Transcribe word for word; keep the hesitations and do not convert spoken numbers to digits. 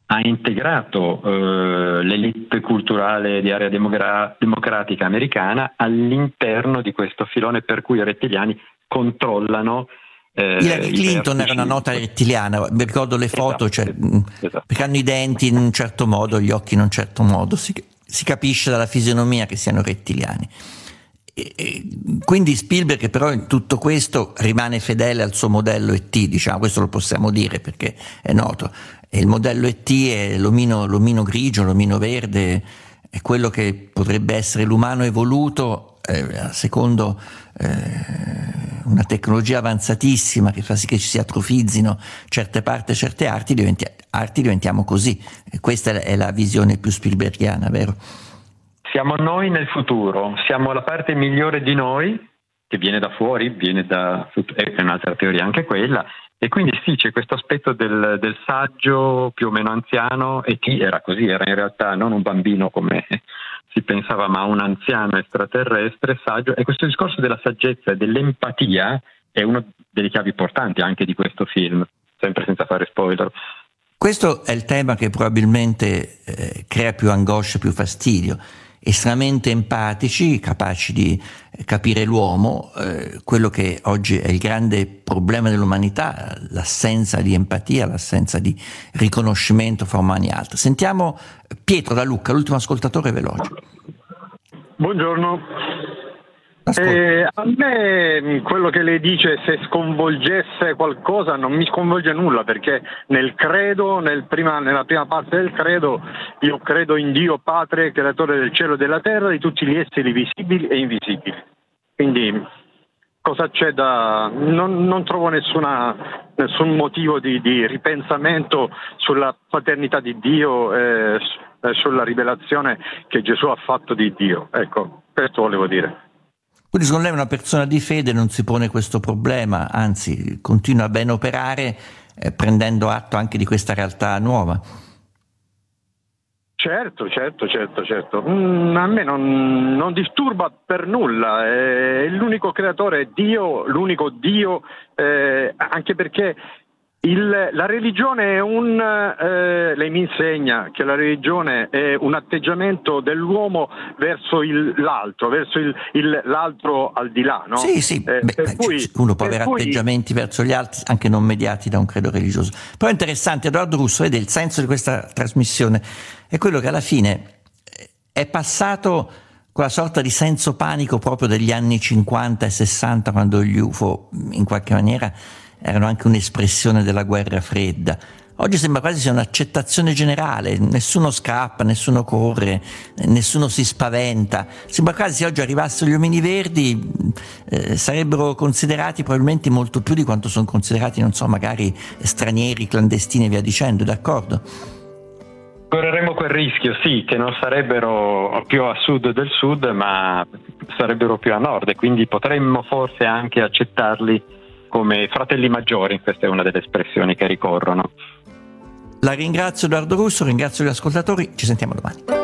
ha integrato eh, l'elite culturale di area demogra- democratica americana all'interno di questo filone per cui i rettiliani controllano eh, Hillary Clinton era una nota rettiliana, mi ricordo le foto, esatto, cioè, esatto. perché hanno i denti in un certo modo, gli occhi in un certo modo, si, si capisce dalla fisionomia che siano rettiliani. E, e, quindi Spielberg però in tutto questo rimane fedele al suo modello E T, diciamo, questo lo possiamo dire perché è noto, e il modello E T è l'omino, l'omino grigio, l'omino verde, è quello che potrebbe essere l'umano evoluto eh, secondo eh, una tecnologia avanzatissima che fa sì che ci si atrofizzino certe parti e certe arti, diventi, arti diventiamo così, e questa è la visione più Spielbergiana, vero? Siamo noi nel futuro, siamo la parte migliore di noi, che viene da fuori, viene da, è un'altra teoria anche quella, e quindi sì, c'è questo aspetto del, del saggio più o meno anziano, e chi era così, era in realtà non un bambino come si pensava, ma un anziano extraterrestre saggio, e questo discorso della saggezza e dell'empatia è una delle chiavi portanti anche di questo film, sempre senza fare spoiler. Questo è il tema che probabilmente eh, crea più angoscia, più fastidio. Estremamente empatici, capaci di capire l'uomo, eh, quello che oggi è il grande problema dell'umanità, l'assenza di empatia, l'assenza di riconoscimento fra umani e altri. Sentiamo Pietro da Lucca, l'ultimo ascoltatore veloce. Buongiorno. Eh, a me quello che lei dice, se sconvolgesse qualcosa, non mi sconvolge nulla, perché nel credo, nel prima, nella prima parte del credo, io credo in Dio Padre, creatore del cielo e della terra, di tutti gli esseri visibili e invisibili. Quindi cosa c'è da... non, non trovo nessuna, nessun motivo di, di ripensamento sulla paternità di Dio e sulla rivelazione che Gesù ha fatto di Dio. Ecco, questo volevo dire. Quindi secondo lei una persona di fede non si pone questo problema, anzi continua a ben operare eh, prendendo atto anche di questa realtà nuova? Certo, certo, certo, certo. Mm, a me non, non disturba per nulla, è l'unico creatore, è Dio, l'unico Dio, eh, anche perché il, la religione è un, eh, lei mi insegna che la religione è un atteggiamento dell'uomo verso il, l'altro, verso il, il, l'altro al di là, no? Sì, sì, eh, beh, per cui, uno può avere cui... atteggiamenti verso gli altri anche non mediati da un credo religioso. Però è interessante, Edoardo Russo, vede, il senso di questa trasmissione è quello che alla fine è passato quella sorta di senso panico proprio degli anni cinquanta e sessanta, quando gli U F O in qualche maniera erano anche un'espressione della guerra fredda. Oggi sembra quasi sia un'accettazione generale, nessuno scappa, nessuno corre, nessuno si spaventa. Sembra quasi se oggi arrivassero gli omini verdi eh, sarebbero considerati probabilmente molto più di quanto sono considerati, non so, magari stranieri, clandestini e via dicendo, d'accordo? Correremo quel rischio, sì, che non sarebbero più a sud del sud, ma sarebbero più a nord, e quindi potremmo forse anche accettarli come fratelli maggiori. Questa è una delle espressioni che ricorrono. La ringrazio Edoardo Russo, ringrazio gli ascoltatori, ci sentiamo domani.